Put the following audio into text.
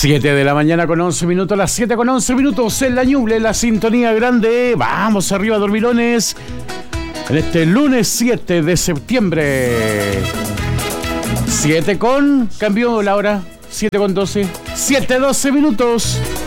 7 de la mañana con 11 minutos, las 7 con 11 minutos en la Ñuble, la sintonía grande. Vamos arriba, dormilones, en este lunes 7 de septiembre. 7 con, cambió la hora, 7 con 12, 7:12 minutos.